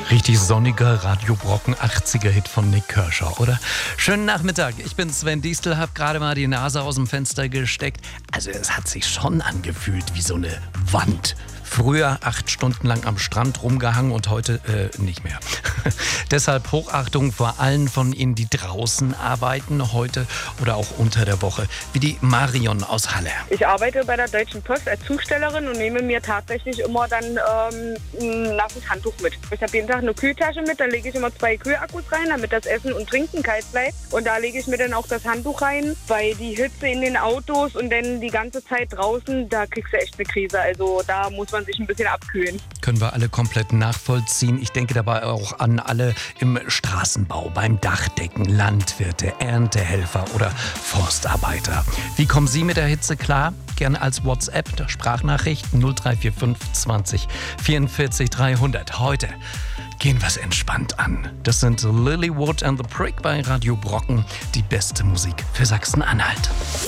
Richtig sonniger Radio-Brocken 80er-Hit von Nik Kershaw, oder? Schönen Nachmittag, ich bin Sven Diestel, hab gerade mal die Nase aus dem Fenster gesteckt. Also es hat sich schon angefühlt wie so eine Wand. Früher 8 Stunden lang am Strand rumgehangen und heute nicht mehr. Deshalb Hochachtung vor allen von Ihnen, die draußen arbeiten, heute oder auch unter der Woche, wie die Marion aus Halle. Ich arbeite bei der Deutschen Post als Zustellerin und nehme mir tatsächlich immer dann ein nasses Handtuch mit. Ich habe jeden Tag eine Kühltasche mit, da lege ich immer 2 Kühlakkus rein, damit das Essen und Trinken kalt bleibt. Und da lege ich mir dann auch das Handtuch rein, weil die Hitze in den Autos und dann die ganze Zeit draußen, da kriegst du echt eine Krise. Also da muss man sich ein bisschen abkühlen. Können wir alle komplett nachvollziehen. Ich denke dabei auch an alle im Straßenbau, beim Dachdecken, Landwirte, Erntehelfer oder Forstarbeiter. Wie kommen Sie mit der Hitze klar? Gerne als WhatsApp, Sprachnachricht 0345 20 44 300. Heute gehen wir es entspannt an. Das sind Lilywood and the Prick bei Radio Brocken, die beste Musik für Sachsen-Anhalt.